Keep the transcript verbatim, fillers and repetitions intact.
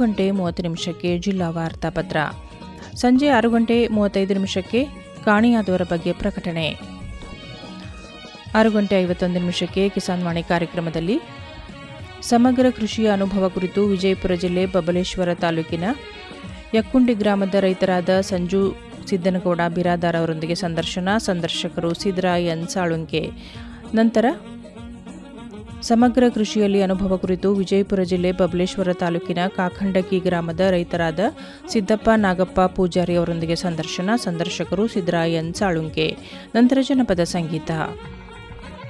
ಗಂಟೆ ಮೂವತ್ತು ನಿಮಿಷಕ್ಕೆ ಜಿಲ್ಲಾ ವಾರ್ತಾಪತ್ರ. ಸಂಜೆ ಆರು ಗಂಟೆ ಮೂವತ್ತೈದು ನಿಮಿಷಕ್ಕೆ ಕಾಣೆಯಾದವರ ಬಗ್ಗೆ ಪ್ರಕಟಣೆ. ಆರು ಗಂಟೆ ಐವತ್ತೊಂದು ನಿಮಿಷಕ್ಕೆ ಕಿಸಾನ್ ವಾಣಿ ಕಾರ್ಯಕ್ರಮದಲ್ಲಿ ಸಮಗ್ರ ಕೃಷಿಯ ಅನುಭವ ಕುರಿತು ವಿಜಯಪುರ ಜಿಲ್ಲೆ ಬಬಲೇಶ್ವರ ತಾಲೂಕಿನ ಯಕ್ಕುಂಡಿ ಗ್ರಾಮದ ರೈತರಾದ ಸಂಜು ಸಿದ್ದನಗೌಡ ಬಿರಾದಾರ್ ಅವರೊಂದಿಗೆ ಸಂದರ್ಶನ. ಸಂದರ್ಶಕರು ಸಿದ್ದರಾಯ ಎನ್ ಸಾಳುಂಕೆ. ನಂತರ ಸಮಗ್ರ ಕೃಷಿಯಲ್ಲಿ ಅನುಭವ ಕುರಿತು ವಿಜಯಪುರ ಜಿಲ್ಲೆ ಬಬಲೇಶ್ವರ ತಾಲೂಕಿನ ಕಾಖಂಡಕಿ ಗ್ರಾಮದ ರೈತರಾದ ಸಿದ್ದಪ್ಪ ನಾಗಪ್ಪ ಪೂಜಾರಿ ಅವರೊಂದಿಗೆ ಸಂದರ್ಶನ. ಸಂದರ್ಶಕರು ಸಿದ್ದರಾಯ ಎನ್ ಸಾಳುಂಕೆ. ನಂತರ ಜನಪದ ಸಂಗೀತ.